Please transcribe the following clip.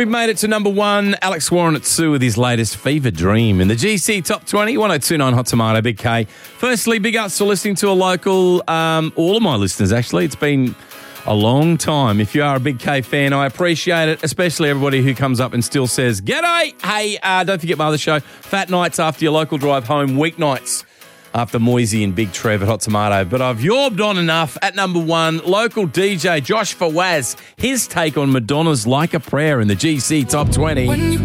We've made it to number one. Alex Warren at Sue with his latest Fever Dream in the GC Top 20, 1029 Hot Tomato, Big K. Firstly, big ups for listening to a local, all of my listeners actually. It's been a long time. If you are a Big K fan, I appreciate it, especially everybody who comes up and still says, "G'day." Hey, don't forget my other show, Fat Nights after your local drive home, weeknights after Moisey and Big Trev at Hot Tomato. But I've yorbed on enough. At number one, local DJ Josh Fawaz, his take on Madonna's Like a Prayer in the GC Top 20.